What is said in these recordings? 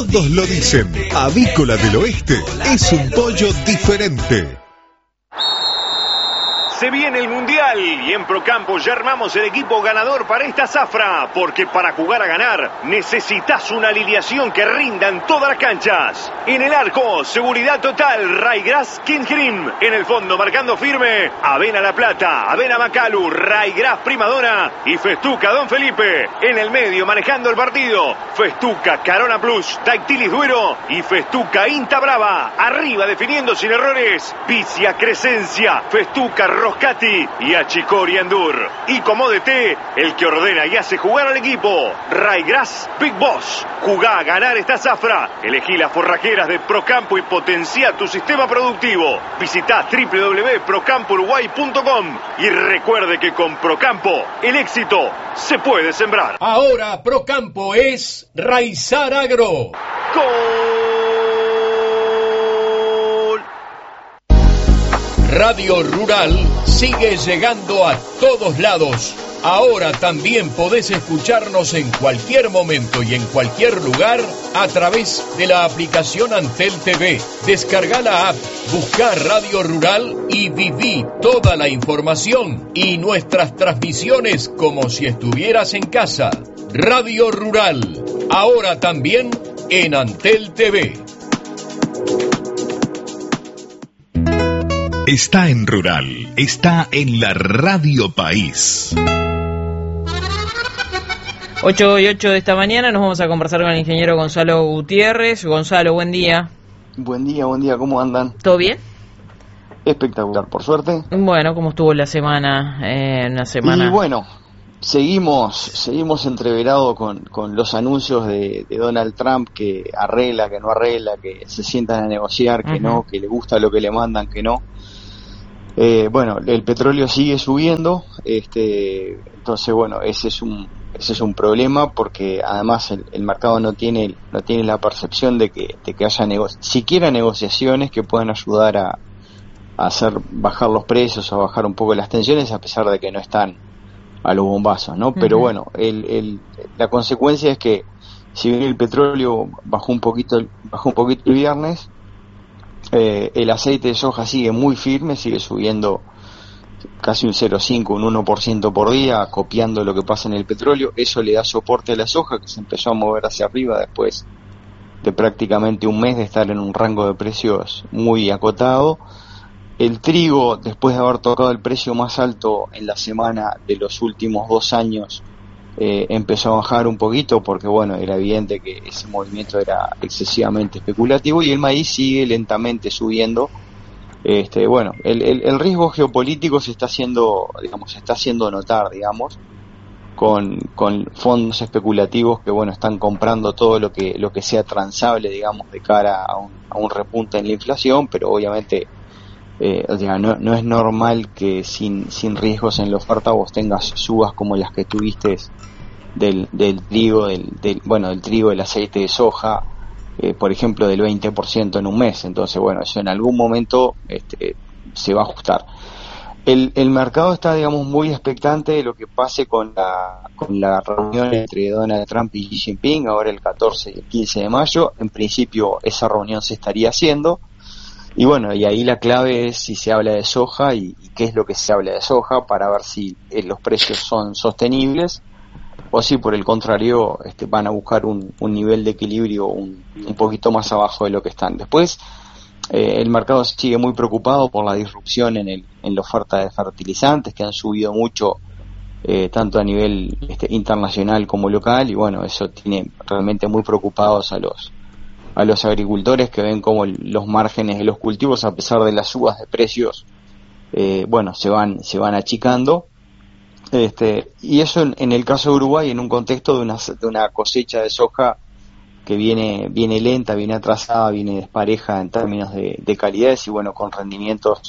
Todos lo dicen, Avícola del Oeste es un pollo diferente. Se viene el Mundial y en Procampo ya armamos el equipo ganador para esta zafra, porque para jugar a ganar necesitas una alineación que rinda en todas las canchas. En el arco, seguridad total, Raygrass Kingrim. En el fondo, marcando firme, Avena La Plata, Avena Macalu, Raygrass Primadona y Festuca Don Felipe. En el medio, manejando el partido, Festuca Carona Plus, Dactilis Duero y Festuca Inta Brava. Arriba, definiendo sin errores, Vicia Crescencia, Festuca Roscati y Achicori Andur. Y como DT, el que ordena y hace jugar al equipo, Raygrass Big Boss. Jugá a ganar esta zafra. Elegí las forrajeras de Procampo y potencia tu sistema productivo. Visitá www.procampouruguay.com y recuerde que con Procampo el éxito se puede sembrar. Ahora Procampo es Raizar Agro. ¡Gol! Radio Rural sigue llegando a todos lados. Ahora también podés escucharnos en cualquier momento y en cualquier lugar a través de la aplicación Antel TV. Descarga la app, buscá Radio Rural y viví toda la información y nuestras transmisiones como si estuvieras en casa. Radio Rural, ahora también en Antel TV. Está en Rural, está en la Radio País. 8:08 de esta mañana nos vamos a conversar con el ingeniero Gonzalo Gutiérrez. Gonzalo, buen día. Buen día, ¿cómo andan? ¿Todo bien? Espectacular, por suerte. Bueno, ¿cómo estuvo la semana? Una semana... Y bueno, seguimos entreverados con los anuncios de Donald Trump, que arregla, que no arregla, que se sientan a negociar, que no, que le gusta lo que le mandan, que no. Bueno, el petróleo sigue subiendo, entonces bueno, ese es un problema, porque además el mercado no tiene la percepción de que haya siquiera negociaciones que puedan ayudar a hacer bajar los precios, a bajar un poco las tensiones, a pesar de que no están a los bombazos, ¿no? Pero bueno, la consecuencia es que si bien el petróleo bajó un poquito el viernes, el aceite de soja sigue muy firme, sigue subiendo casi un 0,5, un 1% por día, copiando lo que pasa en el petróleo. Eso le da soporte a la soja, que se empezó a mover hacia arriba después de prácticamente un mes de estar en un rango de precios muy acotado. El trigo, después de haber tocado el precio más alto en la semana de los últimos 2 años, empezó a bajar un poquito, porque bueno, era evidente que ese movimiento era excesivamente especulativo, y el maíz sigue lentamente subiendo. Bueno, el riesgo geopolítico se está haciendo notar, digamos, con fondos especulativos que bueno, están comprando todo lo que sea transable, digamos, de cara a un repunte en la inflación, pero obviamente no es normal que sin riesgos en la oferta vos tengas subas como las que tuviste del trigo, del trigo, del aceite de soja, por ejemplo, del 20% en un mes. Entonces bueno, eso en algún momento se va a ajustar. El mercado está, digamos, muy expectante de lo que pase con la reunión entre Donald Trump y Xi Jinping, ahora el 14 y el 15 de mayo. En principio esa reunión se estaría haciendo. Y bueno, y ahí la clave es si se habla de soja y qué es lo que se habla de soja, para ver si los precios son sostenibles o si por el contrario van a buscar un nivel de equilibrio un poquito más abajo de lo que están. Después el mercado sigue muy preocupado por la disrupción en la oferta de fertilizantes, que han subido mucho tanto a nivel internacional como local, y bueno, eso tiene realmente muy preocupados a los agricultores, que ven como los márgenes de los cultivos, a pesar de las subas de precios, bueno, se van achicando. Y eso en el caso de Uruguay, en un contexto de una cosecha de soja que viene lenta, viene atrasada, viene despareja en términos de calidades, y bueno, con rendimientos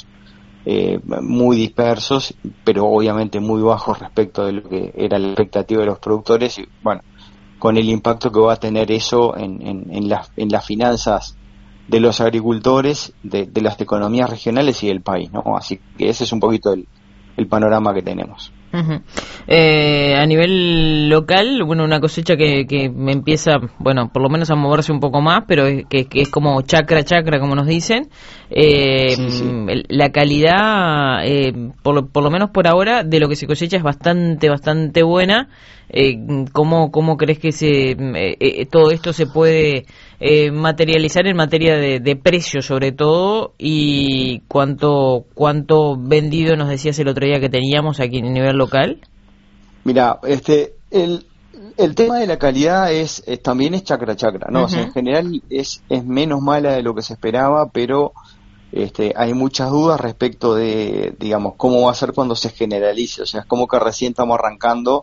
muy dispersos, pero obviamente muy bajos respecto de lo que era la expectativa de los productores, y bueno, con el impacto que va a tener eso en las finanzas de los agricultores, de las economías regionales y del país, ¿no? Así que ese es un poquito el panorama que tenemos. Uh-huh. A nivel local, bueno, una cosecha que empieza, bueno, por lo menos a moverse un poco más, pero que es como chacra, como nos dicen. Sí. La calidad, por lo menos por ahora, de lo que se cosecha es bastante buena. ¿Cómo crees que todo esto se puede materializar en materia de precios, sobre todo, y cuánto vendido nos decías el otro día que teníamos aquí en nivel local? Mira, el tema de la calidad también es chacra, ¿no? Uh-huh. O sea, en general es menos mala de lo que se esperaba, pero hay muchas dudas respecto de, digamos, cómo va a ser cuando se generalice. O sea, es como que recién estamos arrancando.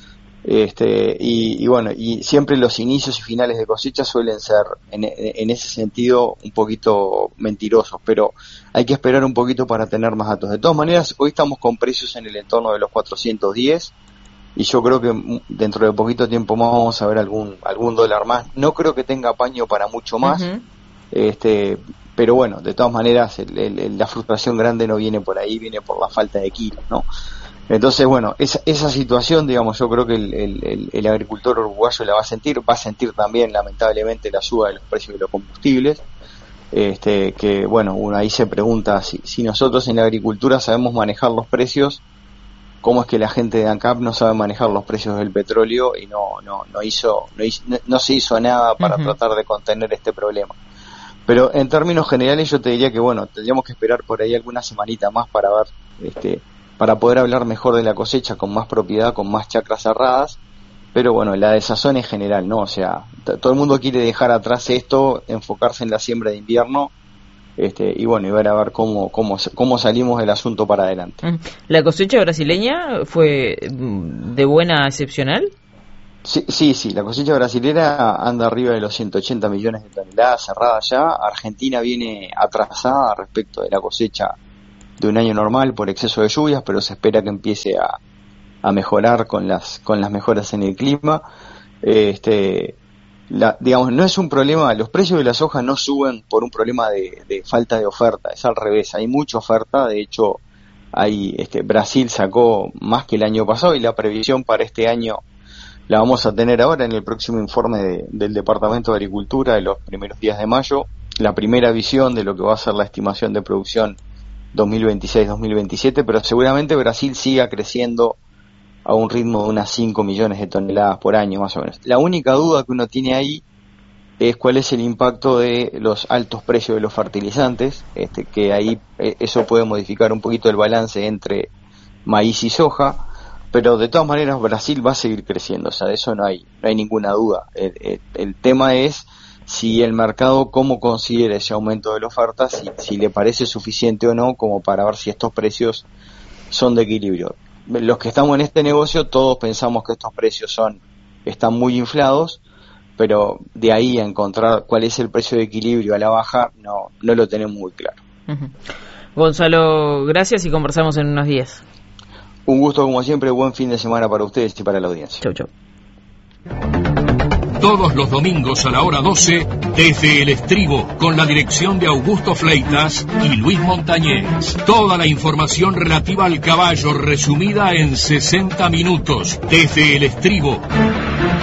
Y bueno, y siempre los inicios y finales de cosecha suelen ser en ese sentido un poquito mentirosos, pero hay que esperar un poquito para tener más datos. De todas maneras, hoy estamos con precios en el entorno de los 410 y yo creo que dentro de poquito tiempo más vamos a ver algún dólar más. No creo que tenga paño para mucho más. Uh-huh. Pero bueno, de todas maneras la frustración grande no viene por ahí, viene por la falta de kilos, ¿no? Entonces, bueno, esa situación, digamos, yo creo que el agricultor uruguayo la va a sentir también, lamentablemente, la suba de los precios de los combustibles, que, bueno, uno ahí se pregunta si nosotros en la agricultura sabemos manejar los precios, ¿cómo es que la gente de ANCAP no sabe manejar los precios del petróleo y no se hizo nada para uh-huh. tratar de contener este problema? Pero en términos generales yo te diría que, bueno, tendríamos que esperar por ahí alguna semanita más para ver, para poder hablar mejor de la cosecha con más propiedad, con más chacras cerradas, pero bueno, la desazón en general, ¿no? O sea, todo el mundo quiere dejar atrás esto, enfocarse en la siembra de invierno, y bueno, y ver a ver cómo salimos del asunto para adelante. ¿La cosecha brasileña fue de buena a excepcional? Sí, la cosecha brasilera anda arriba de los 180 millones de toneladas cerradas ya. Argentina viene atrasada respecto de la cosecha de un año normal por exceso de lluvias, pero se espera que empiece a mejorar con las mejoras en el clima. Digamos, no es un problema, los precios de la soja no suben por un problema de falta de oferta, es al revés, hay mucha oferta. De hecho, Brasil sacó más que el año pasado y la previsión para este año la vamos a tener ahora en el próximo informe del Departamento de Agricultura de los primeros días de mayo, la primera visión de lo que va a ser la estimación de producción 2026-2027, pero seguramente Brasil siga creciendo a un ritmo de unas 5 millones de toneladas por año, más o menos. La única duda que uno tiene ahí es cuál es el impacto de los altos precios de los fertilizantes, que ahí eso puede modificar un poquito el balance entre maíz y soja, pero de todas maneras Brasil va a seguir creciendo, o sea, de eso no hay ninguna duda. El tema es si el mercado cómo considera ese aumento de la oferta, si le parece suficiente o no, como para ver si estos precios son de equilibrio. Los que estamos en este negocio todos pensamos que estos precios están muy inflados, pero de ahí a encontrar cuál es el precio de equilibrio a la baja no lo tenemos muy claro. Uh-huh. Gonzalo, gracias y conversamos en unos días. Un gusto como siempre, buen fin de semana para ustedes y para la audiencia. Chau. Todos los domingos a la hora 12, desde El Estribo, con la dirección de Augusto Fleitas y Luis Montañez. Toda la información relativa al caballo resumida en 60 minutos, desde El Estribo.